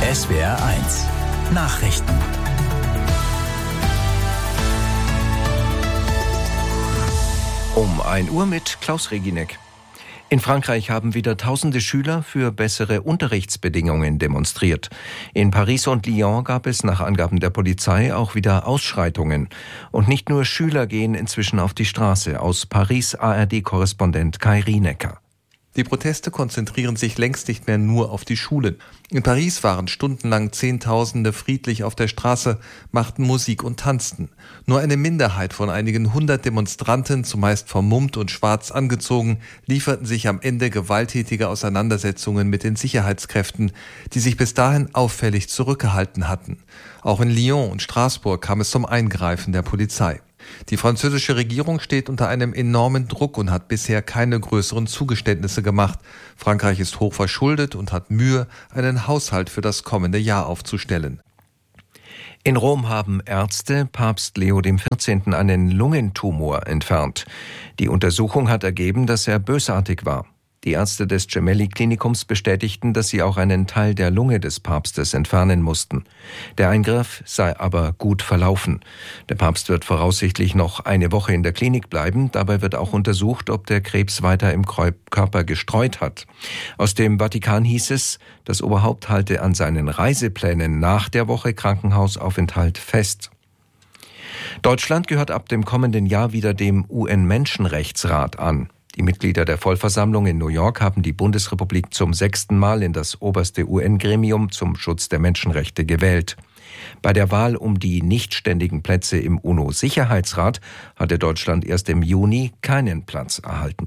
SWR1 Nachrichten. Um 1 Uhr mit Klaus Reginek. In Frankreich haben wieder tausende Schüler für bessere Unterrichtsbedingungen demonstriert. In Paris und Lyon gab es nach Angaben der Polizei auch wieder Ausschreitungen. Und nicht nur Schüler gehen inzwischen auf die Straße. Aus Paris ARD-Korrespondent Kai Rienecker. Die Proteste konzentrieren sich längst nicht mehr nur auf die Schulen. In Paris waren stundenlang Zehntausende friedlich auf der Straße, machten Musik und tanzten. Nur eine Minderheit von einigen 100 Demonstranten, zumeist vermummt und schwarz angezogen, lieferten sich am Ende gewalttätige Auseinandersetzungen mit den Sicherheitskräften, die sich bis dahin auffällig zurückgehalten hatten. Auch in Lyon und Straßburg kam es zum Eingreifen der Polizei. Die französische Regierung steht unter einem enormen Druck und hat bisher keine größeren Zugeständnisse gemacht. Frankreich ist hoch verschuldet und hat Mühe, einen Haushalt für das kommende Jahr aufzustellen. In Rom haben Ärzte Papst Leo XIV. Einen Lungentumor entfernt. Die Untersuchung hat ergeben, dass er bösartig war. Die Ärzte des Gemelli-Klinikums bestätigten, dass sie auch einen Teil der Lunge des Papstes entfernen mussten. Der Eingriff sei aber gut verlaufen. Der Papst wird voraussichtlich noch eine Woche in der Klinik bleiben. Dabei wird auch untersucht, ob der Krebs weiter im Körper gestreut hat. Aus dem Vatikan hieß es, das Oberhaupt halte an seinen Reiseplänen nach der Woche Krankenhausaufenthalt fest. Deutschland gehört ab dem kommenden Jahr wieder dem UN-Menschenrechtsrat an. Die Mitglieder der Vollversammlung in New York haben die Bundesrepublik zum 6. Mal in das oberste UN-Gremium zum Schutz der Menschenrechte gewählt. Bei der Wahl um die nichtständigen Plätze im UNO-Sicherheitsrat hatte Deutschland erst im Juni keinen Platz erhalten.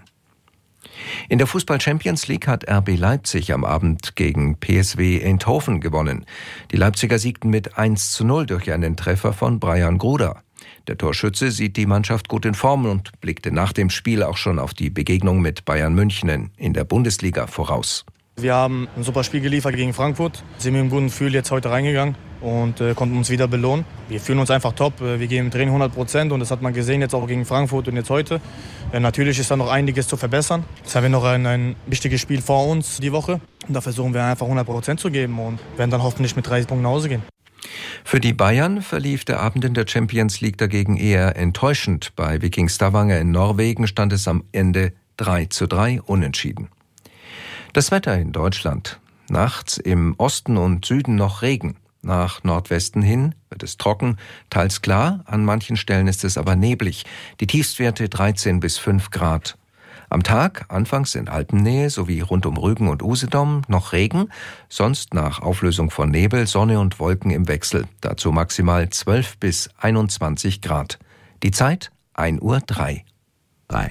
In der Fußball-Champions League hat RB Leipzig am Abend gegen PSV Eindhoven gewonnen. Die Leipziger siegten mit 1:0 durch einen Treffer von Brian Gruder. Der Torschütze sieht die Mannschaft gut in Form und blickte nach dem Spiel auch schon auf die Begegnung mit Bayern München in der Bundesliga voraus. Wir haben ein super Spiel geliefert gegen Frankfurt, sind mit einem guten Gefühl jetzt heute reingegangen und konnten uns wieder belohnen. Wir fühlen uns einfach top, wir geben im Training 100% und das hat man gesehen jetzt auch gegen Frankfurt und jetzt heute. Natürlich ist da noch einiges zu verbessern. Jetzt haben wir noch ein wichtiges Spiel vor uns die Woche und da versuchen wir einfach 100% zu geben und werden dann hoffentlich mit 30 Punkten nach Hause gehen. Für die Bayern verlief der Abend in der Champions League dagegen eher enttäuschend. Bei Viking Stavanger in Norwegen stand es am Ende 3:3 unentschieden. Das Wetter in Deutschland. Nachts im Osten und Süden noch Regen. Nach Nordwesten hin wird es trocken, teils klar, an manchen Stellen ist es aber neblig. Die Tiefstwerte 13 bis 5 Grad. Am Tag, anfangs in Alpennähe sowie rund um Rügen und Usedom noch Regen, sonst nach Auflösung von Nebel, Sonne und Wolken im Wechsel. Dazu maximal 12 bis 21 Grad. Die Zeit 1:03 Uhr.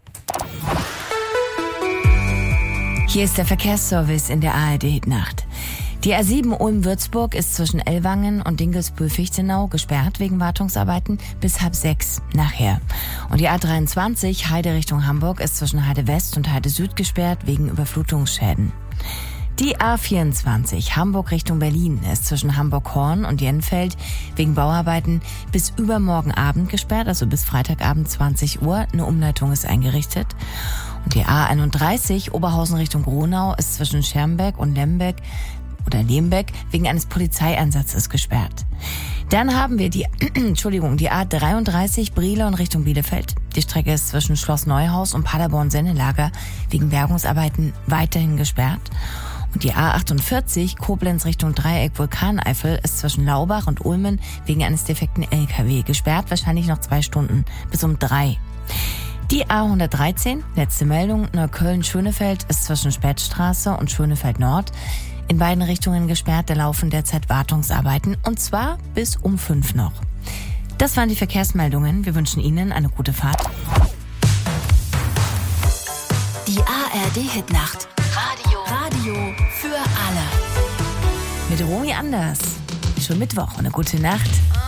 Hier ist der Verkehrsservice in der ARD-Nacht. Die A7 Ulm-Würzburg ist zwischen Ellwangen und Dinkelsbühl-Fichtenau gesperrt wegen Wartungsarbeiten bis 5:30 nachher. Und die A23 Heide Richtung Hamburg ist zwischen Heide West und Heide Süd gesperrt wegen Überflutungsschäden. Die A24 Hamburg Richtung Berlin ist zwischen Hamburg-Horn und Jenfeld wegen Bauarbeiten bis übermorgen Abend gesperrt, also bis Freitagabend 20 Uhr. Eine Umleitung ist eingerichtet. Und die A31 Oberhausen Richtung Gronau ist zwischen Schermbeck und Lembeck wegen eines Polizeieinsatzes gesperrt. Dann haben wir die A33 Brilon Richtung Bielefeld. Die Strecke ist zwischen Schloss Neuhaus und Paderborn-Sennelager wegen Bergungsarbeiten weiterhin gesperrt. Und die A48 Koblenz Richtung Dreieck Vulkaneifel ist zwischen Laubach und Ulmen wegen eines defekten LKW gesperrt, wahrscheinlich noch 2 Stunden bis um 3. Die A113, letzte Meldung, Neukölln-Schönefeld ist zwischen Spätstraße und Schönefeld Nord in beiden Richtungen gesperrt. Da laufen derzeit Wartungsarbeiten und zwar bis um 5 noch. Das waren die Verkehrsmeldungen. Wir wünschen Ihnen eine gute Fahrt. Die ARD-Hitnacht. Radio für alle. Mit Romy Anders. Schon Mittwoch und eine gute Nacht.